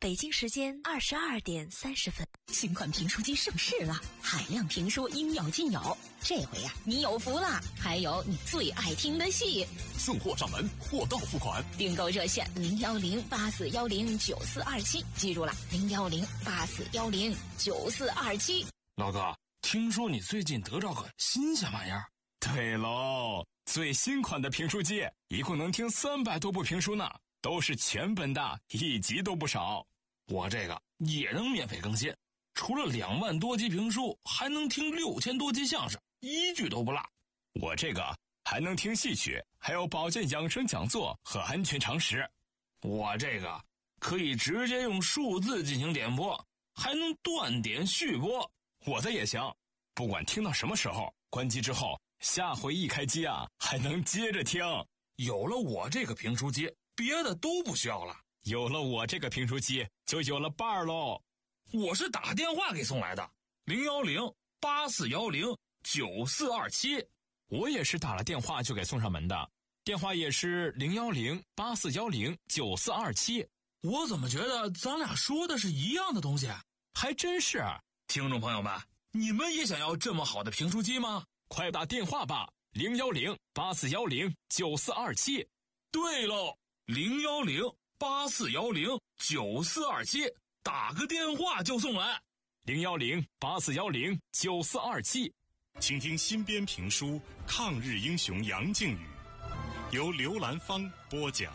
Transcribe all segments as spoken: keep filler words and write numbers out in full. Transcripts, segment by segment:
北京时间二十二点三十分。 新款评书机上市了，海量评书应有尽有。这回呀、啊，你有福了，还有你最爱听的戏。 送货上门，货到付款。 订购热线零幺零八四幺零九四二七，记住了，零幺零八四幺零九四二七。 老哥，听说你最近得着个新鲜玩意儿？ 对喽，最新款的评书机，一共能听三百多部评书呢，都是全本的，一集都不少。 我这个也能免费更新，除了两万多集评书，还能听六千多集相声，一句都不落。 我这个还能听戏曲，还有保健养生讲座和安全常识。 我这个可以直接用数字进行点播，还能断点续播。 我的也行，不管听到什么时候，关机之后下回一开机啊，还能接着听。 有了我这个评书机，别的都不需要了。 有了我这个评书机，就有了伴儿喽。 我是打电话给送来的，零幺零八四幺零九四二七。 我也是打了电话就给送上门的，电话也是零幺零八四幺零九四二七。 我怎么觉得咱俩说的是一样的东西？ 还真是。 听众朋友们，你们也想要这么好的评书机吗？ 快打电话吧，零幺零八四幺零九四二七。 对喽，零幺零八四幺零九四二七，打个电话就送来。 零幺零八四幺零九四二七。 请听新编评书《抗日英雄杨靖宇》，由刘兰芳播讲。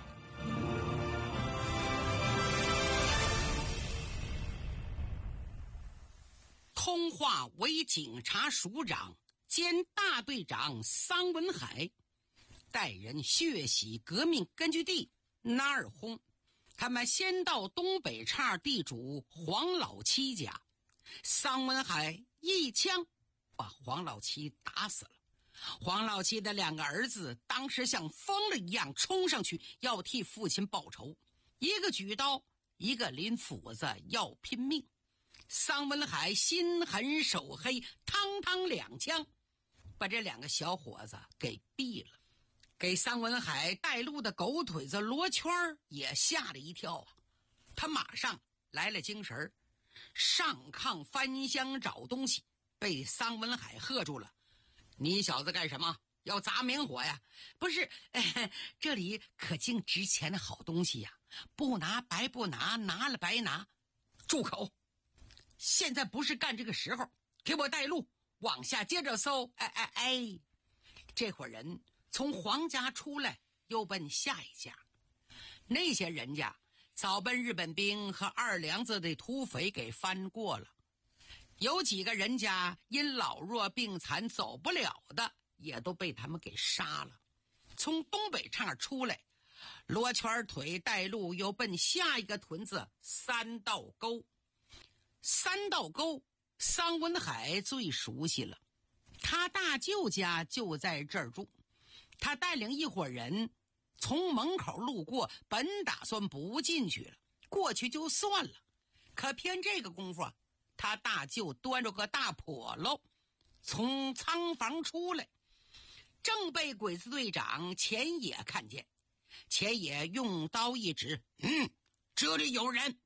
通话为警察署长兼大队长桑文海，带人血洗革命根据地那尔轰。他们先到东北岔地主黄老七家，桑文海一枪把黄老七打死了。黄老七的两个儿子当时像疯了一样冲上去要替父亲报仇，一个举刀，一个拎斧子要拼命。桑文海心狠手黑，汤汤两枪把这两个小伙子给毙了。给桑文海带路的狗腿子罗圈也吓了一跳啊！他马上来了精神，上炕翻箱找东西，被桑文海喝住了。你小子干什么？要砸明火呀？不是，哎，这里可竟值钱的好东西呀，不拿白不拿，拿了白拿。住口！现在不是干这个时候，给我带路，往下接着搜。哎哎哎，这伙人从黄家出来，又奔下一家。那些人家早奔日本兵和二梁子的土匪给翻过了，有几个人家因老弱病残走不了的，也都被他们给杀了。从东北岔出来，罗圈腿带路又奔下一个屯子三道沟。三道沟桑文海最熟悉了，他大舅家就在这儿住。他带领一伙人从门口路过，本打算不进去了，过去就算了。可偏这个功夫啊，他大舅端着个大笸箩从仓房出来，正被鬼子队长钱野看见。钱野用刀一指，嗯，这里有人。